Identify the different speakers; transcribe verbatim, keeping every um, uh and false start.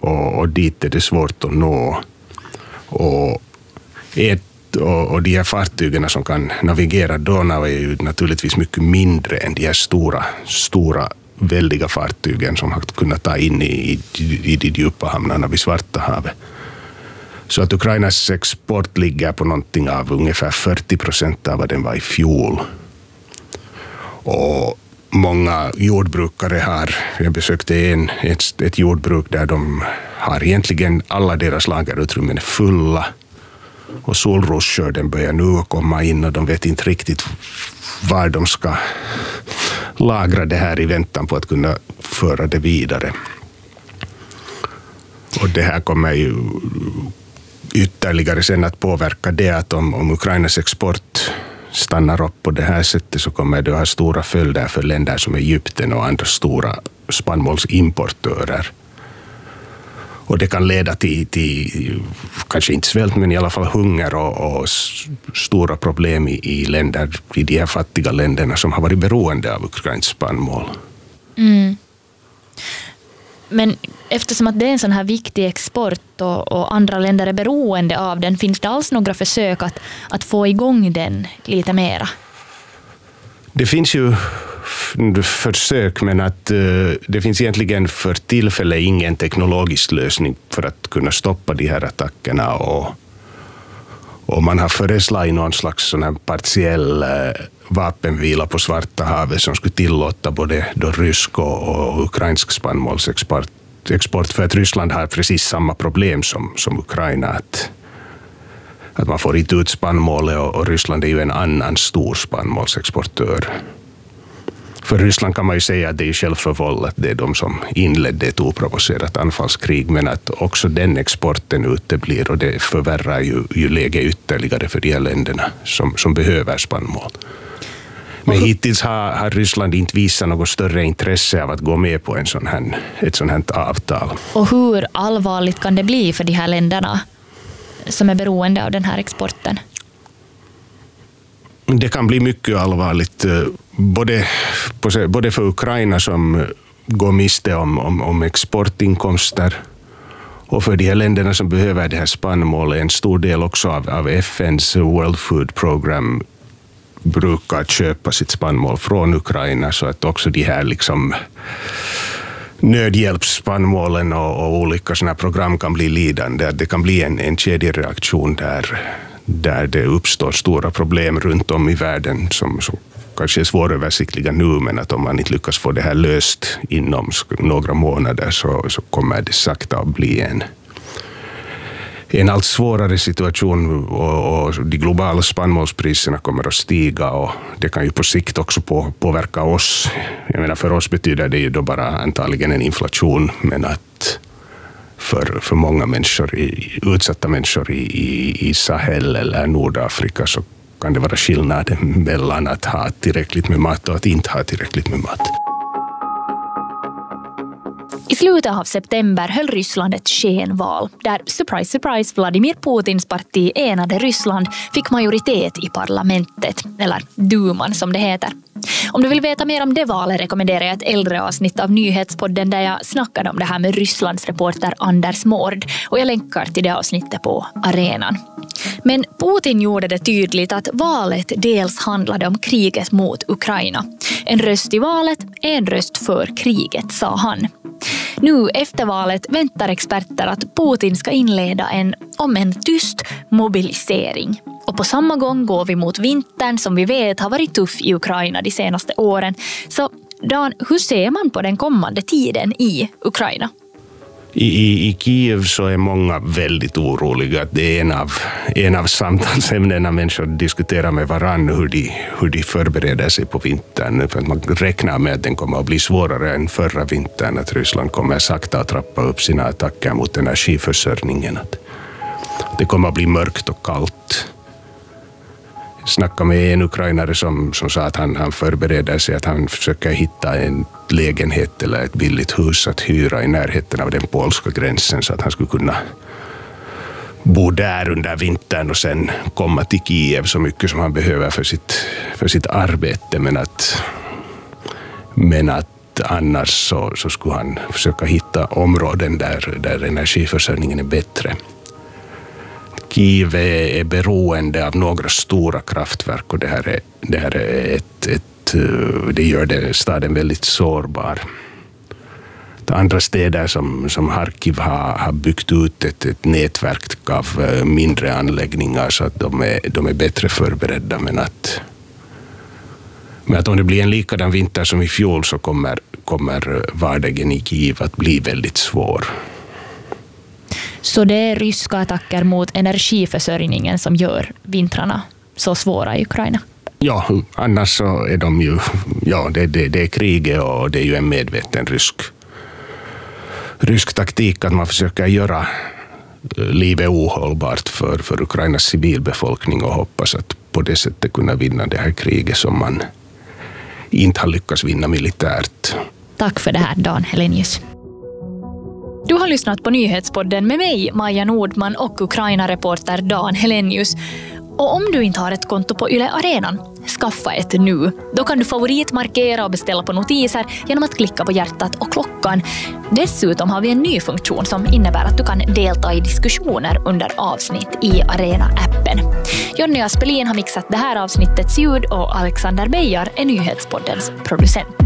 Speaker 1: och, och dit är det svårt att nå. Och, ett, och, och de här fartygen som kan navigera Donau är ju naturligtvis mycket mindre än de här stora, stora väldiga fartygen som har kunnat ta in i, i, i de djupa hamnarna vid Svarta havet. Så att Ukrainas export ligger på någonting av ungefär fyrtio procent av vad den var i fjol. Och många jordbrukare har, jag besökte en, ett, ett jordbruk där de har egentligen alla deras lagerutrymmen fulla. Och solrosskörden börjar nu komma in och de vet inte riktigt var de ska lagra det här i väntan på att kunna föra det vidare. Och det här kommer ju ytterligare sen att påverka det att om, om Ukrainas export stannar upp på det här sättet så kommer det att ha stora följder för länder som Egypten och andra stora spannmålsimportörer. Och det kan leda till, till kanske inte svält men i alla fall hunger och, och stora problem i, i länder, i de här fattiga länderna som har varit beroende av ukrainsk spannmål.
Speaker 2: Mm. Men eftersom att det är en sån här viktig export och, och andra länder är beroende av den, finns det alls några försök att, att få igång den lite mera?
Speaker 1: Det finns ju försök men att uh, det finns egentligen för tillfället ingen teknologisk lösning för att kunna stoppa de här attackerna och, och man har föreslagit någon slags sån här partiell uh, vapenvila på Svarta havet som skulle tillåta både då rysk och, och ukrainsk spannmålsexport export, för att Ryssland har precis samma problem som, som Ukraina att, att man får inte ut spannmålet och, och Ryssland är ju en annan stor spannmålsexportör. För Ryssland kan man ju säga att det är självförvållat, det är de som inledde ett oprovocerat anfallskrig men att också den exporten uteblir och det förvärrar ju, ju läge ytterligare för de här länderna som, som behöver spannmål. Men hittills har, har Ryssland inte visat något större intresse av att gå med på en sån här, ett sånt här avtal.
Speaker 2: Och hur allvarligt kan det bli för de här länderna som är beroende av den här exporten?
Speaker 1: Det kan bli mycket allvarligt, både, både för Ukraina som går miste om, om, om exportinkomster och för de här länderna som behöver det här spannmålet. En stor del också av, av F N:s World Food Program brukar köpa sitt spannmål från Ukraina så att också de här liksom nödhjälpsspannmålen och, och olika sådana program kan bli lidande. Det kan bli en, en kedjereaktion där, där det uppstår stora problem runt om i världen som, som kanske är svåröversiktliga nu men att om man inte lyckas få det här löst inom några månader så, så kommer det sakta att bli en en allt svårare situation och, och de globala spannmålspriserna kommer att stiga och det kan ju på sikt också på, påverka oss. Jag menar för oss betyder det ju då bara antagligen en inflation men att för, för många människor, i, utsatta människor i, i, i Sahel eller Nordafrika så kan det vara skillnad mellan att ha tillräckligt med mat och att inte ha tillräckligt med mat.
Speaker 2: I slutet av september höll Ryssland ett skenval där, surprise, surprise, Vladimir Putins parti Enade Ryssland fick majoritet i parlamentet, eller duman som det heter. Om du vill veta mer om det valet rekommenderar jag ett äldre avsnitt av Nyhetspodden där jag snackade om det här med Rysslands reporter Anders Mård och jag länkar till det avsnittet på arenan. Men Putin gjorde det tydligt att valet dels handlade om kriget mot Ukraina. En röst i valet, en röst för kriget, sa han. Nu efter valet väntar experter att Putin ska inleda en, om en tyst, mobilisering. Och på samma gång går vi mot vintern som vi vet har varit tuff i Ukraina de senaste åren. Så Dan, hur ser man på den kommande tiden i Ukraina?
Speaker 1: I, i, I Kiev så är många väldigt oroliga. Det är en av, en av samtalsämnena människor diskuterar med varann hur de, hur de förbereder sig på vintern. För att man räknar med att den kommer att bli svårare än förra vintern. Att Ryssland kommer sakta att trappa upp sina attacker mot energiförsörjningen. Att det kommer att bli mörkt och kallt. Jag snackade med en ukrainare som, som sa att han, han förbereder sig, att han försöker hitta en lägenhet eller ett billigt hus att hyra i närheten av den polska gränsen så att han skulle kunna bo där under vintern och sen komma till Kiev så mycket som han behöver för sitt, för sitt arbete. Men att, men att annars så, så skulle han försöka hitta områden där, där energiförsörjningen är bättre. Kiev är beroende av några stora kraftverk och det här är, det här är ett, ett, det gör den staden väldigt sårbar. Andra städer som, som Harkiv har, har byggt ut ett, ett nätverk av mindre anläggningar så att de är, de är bättre förberedda. Men att, men att om det blir en likadan vinter som i fjol så kommer, kommer vardagen i Kiev att bli väldigt svår.
Speaker 2: Så det är ryska attacker mot energiförsörjningen som gör vintrarna så svåra i Ukraina?
Speaker 1: Ja, annars så är de ju, ja det, det, det är kriget och det är ju en medveten rysk rysk taktik att man försöker göra livet ohållbart för, för Ukrainas civilbefolkning och hoppas att på det sättet kunna vinna det här kriget som man inte har lyckats vinna militärt.
Speaker 2: Tack för det här, Dan Helenius. Du har lyssnat på Nyhetspodden med mig, Maja Nordman, och Ukraina-reporter Dan Helenius. Och om du inte har ett konto på Yle Arenan, skaffa ett nu. Då kan du favoritmarkera och beställa på notiser genom att klicka på hjärtat och klockan. Dessutom har vi en ny funktion som innebär att du kan delta i diskussioner under avsnitt i Arena-appen. Jonny Aspelin har mixat det här avsnittets ljud och Alexander Beijar är Nyhetspoddens producent.